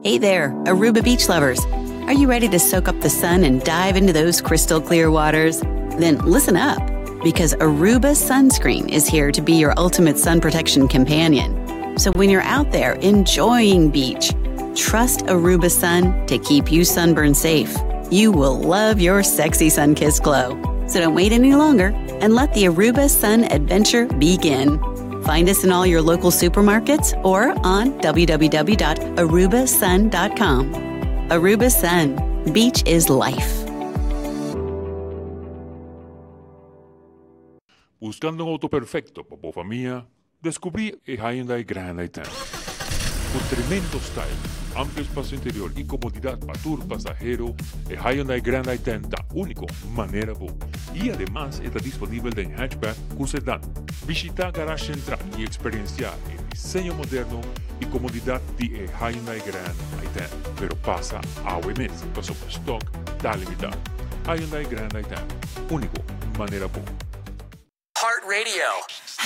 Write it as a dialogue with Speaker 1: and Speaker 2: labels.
Speaker 1: Hey there, Aruba beach lovers. Are you ready to soak up the sun and dive into those crystal clear waters? Then listen up, because Aruba Sunscreen is here to be your ultimate sun protection companion. So when you're out there enjoying beach, trust Aruba Sun to keep you sunburn safe. You will love your sexy sun-kissed glow. So don't wait any longer and let the Aruba Sun adventure begin. Find us in all your local supermarkets or on www.arubasun.com. Aruba Sun. Beach is life.
Speaker 2: Buscando un auto perfecto para la familia, descubrí el Hyundai Grand i10. Con tremendo style, amplio espacio interior y comodidad para tu pasajero, el Hyundai Grand i10 da único manera bu. Y además está disponible en hatchback con sedán. Visita Garage Central y experienciar el diseño moderno y comodidad de Hyundai Grand i10. Pero pasa a OMS, pasó por stock, da limitado. Hyundai Grand i10, único manera bu.
Speaker 3: Heart Radio.